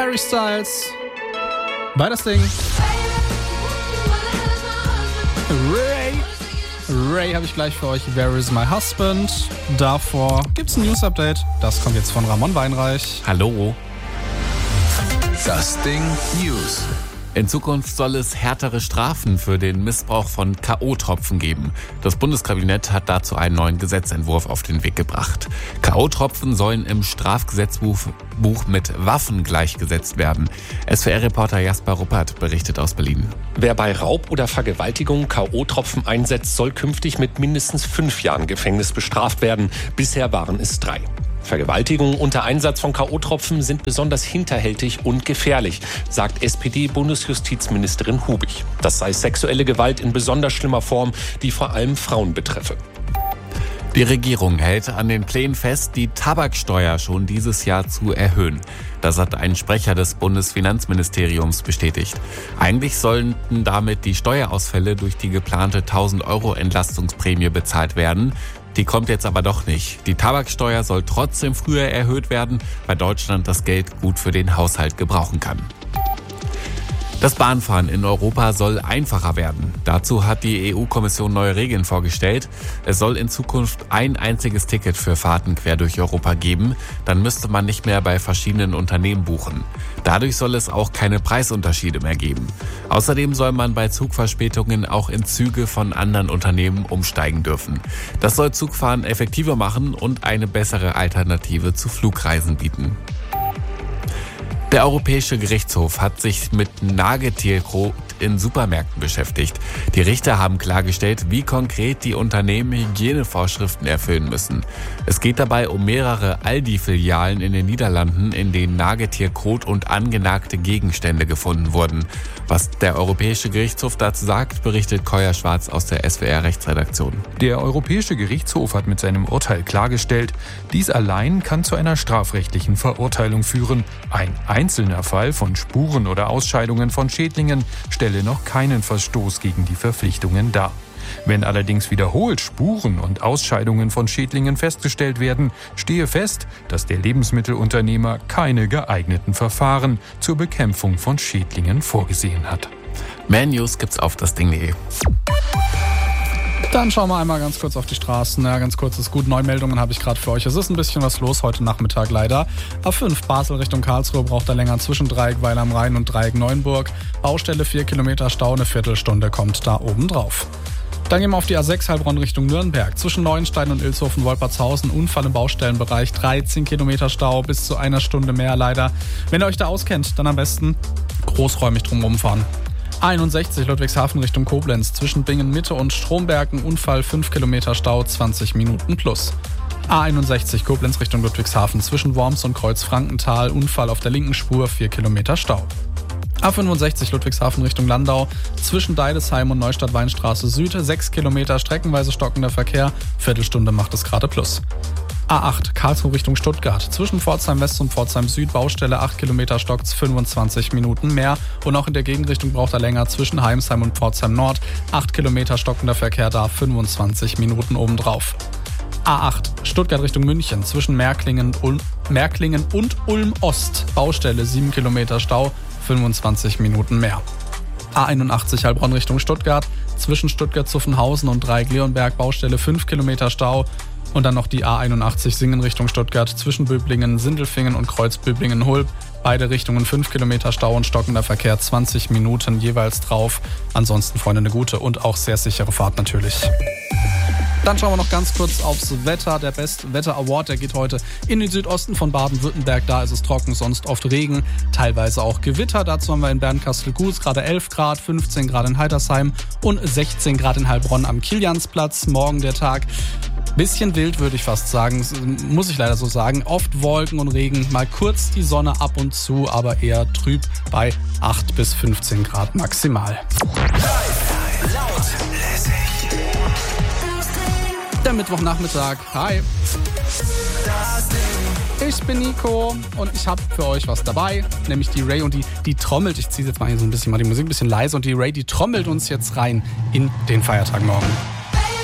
Harry Styles bei das Ding. Ray habe ich gleich für euch. Where is my husband? Davor gibt's ein News-Update. Das kommt jetzt von Ramon Weinreich. Hallo. Das Ding News. In Zukunft soll es härtere Strafen für den Missbrauch von K.O.-Tropfen geben. Das Bundeskabinett hat dazu einen neuen Gesetzentwurf auf den Weg gebracht. K.O.-Tropfen sollen im Strafgesetzbuch mit Waffen gleichgesetzt werden. SWR-Reporter Jasper Ruppert berichtet aus Berlin. Wer bei Raub oder Vergewaltigung K.O.-Tropfen einsetzt, soll künftig mit mindestens 5 Jahren Gefängnis bestraft werden. Bisher waren es 3. Vergewaltigungen unter Einsatz von K.O.-Tropfen sind besonders hinterhältig und gefährlich, sagt SPD-Bundesjustizministerin Hubig. Das sei sexuelle Gewalt in besonders schlimmer Form, die vor allem Frauen betreffe. Die Regierung hält an den Plänen fest, die Tabaksteuer schon dieses Jahr zu erhöhen. Das hat ein Sprecher des Bundesfinanzministeriums bestätigt. Eigentlich sollten damit die Steuerausfälle durch die geplante 1.000-Euro-Entlastungsprämie bezahlt werden. Die kommt jetzt aber doch nicht. Die Tabaksteuer soll trotzdem früher erhöht werden, weil Deutschland das Geld gut für den Haushalt gebrauchen kann. Das Bahnfahren in Europa soll einfacher werden. Dazu hat die EU-Kommission neue Regeln vorgestellt. Es soll in Zukunft ein einziges Ticket für Fahrten quer durch Europa geben. Dann müsste man nicht mehr bei verschiedenen Unternehmen buchen. Dadurch soll es auch keine Preisunterschiede mehr geben. Außerdem soll man bei Zugverspätungen auch in Züge von anderen Unternehmen umsteigen dürfen. Das soll Zugfahren effektiver machen und eine bessere Alternative zu Flugreisen bieten. Der Europäische Gerichtshof hat sich mit Nagetierkot in Supermärkten beschäftigt. Die Richter haben klargestellt, wie konkret die Unternehmen Hygienevorschriften erfüllen müssen. Es geht dabei um mehrere Aldi-Filialen in den Niederlanden, in denen Nagetierkot und angenagte Gegenstände gefunden wurden. Was der Europäische Gerichtshof dazu sagt, berichtet Koya Schwarz aus der SWR-Rechtsredaktion. Der Europäische Gerichtshof hat mit seinem Urteil klargestellt, dies allein kann zu einer strafrechtlichen Verurteilung führen. Ein einzelner Fall von Spuren oder Ausscheidungen von Schädlingen stelle noch keinen Verstoß gegen die Verpflichtungen dar. Wenn allerdings wiederholt Spuren und Ausscheidungen von Schädlingen festgestellt werden, stehe fest, dass der Lebensmittelunternehmer keine geeigneten Verfahren zur Bekämpfung von Schädlingen vorgesehen hat. Mehr News gibt's auf dasding.de. Dann schauen wir einmal ganz kurz auf die Straßen. Ja, ganz kurz ist gut. Neumeldungen habe ich gerade für euch. Es ist ein bisschen was los heute Nachmittag leider. A5 Basel Richtung Karlsruhe braucht er länger zwischen Dreieck Weil am Rhein und Dreieck Neuenburg. Baustelle 4 Kilometer Stau, eine Viertelstunde kommt da oben drauf. Dann gehen wir auf die A6 Heilbronn Richtung Nürnberg. Zwischen Neuenstein und Ilshofen-Wolpertshausen Unfall im Baustellenbereich. 13 Kilometer Stau, bis zu einer Stunde mehr leider. Wenn ihr euch da auskennt, dann am besten großräumig drumherum fahren. A61 Ludwigshafen Richtung Koblenz. Zwischen Bingen Mitte und Stromberg ein Unfall, 5 Kilometer Stau, 20 Minuten plus. A61 Koblenz Richtung Ludwigshafen. Zwischen Worms und Kreuz-Frankenthal. Unfall auf der linken Spur, 4 Kilometer Stau. A65 Ludwigshafen Richtung Landau. Zwischen Deidesheim und Neustadt-Weinstraße Süd. 6 Kilometer streckenweise stockender Verkehr. Viertelstunde macht es gerade plus. A8 Karlsruhe Richtung Stuttgart. Zwischen Pforzheim West und Pforzheim Süd Baustelle 8 Kilometer stockt's 25 Minuten mehr. Und auch in der Gegenrichtung braucht er länger zwischen Heimsheim und Pforzheim Nord. 8 Kilometer stockender Verkehr da, 25 Minuten obendrauf. A8 Stuttgart Richtung München. Zwischen Märklingen und Ulm Ost. Baustelle 7 Kilometer Stau, 25 Minuten mehr. A81 Heilbronn Richtung Stuttgart. Zwischen Stuttgart-Zuffenhausen und Dreieck-Leonberg Baustelle 5 Kilometer Stau. Und dann noch die A81 Singen Richtung Stuttgart, zwischen Böblingen, Sindelfingen und Kreuzböblingen-Hulb. Beide Richtungen 5 Kilometer Stau und stockender Verkehr, 20 Minuten jeweils drauf. Ansonsten, Freunde, eine gute und auch sehr sichere Fahrt natürlich. Dann schauen wir noch ganz kurz aufs Wetter. Der Best Wetter Award, der geht heute in den Südosten von Baden-Württemberg. Da ist es trocken, sonst oft Regen, teilweise auch Gewitter. Dazu haben wir in Bernkastel-Kues gerade 11 Grad, 15 Grad in Heitersheim und 16 Grad in Heilbronn am Kiliansplatz. Morgen der Tag. Bisschen wild, würde ich fast sagen, muss ich leider so sagen. Oft Wolken und Regen, mal kurz die Sonne ab und zu, aber eher trüb bei 8 bis 15 Grad maximal. Laut, lässig. Der Mittwochnachmittag. Hi. Ich bin Nico und ich habe für euch was dabei, nämlich die Ray und die trommelt. Ich ziehe jetzt mal hier so ein bisschen mal die Musik ein bisschen leise und die Ray, die trommelt uns jetzt rein in den Feiertag morgen.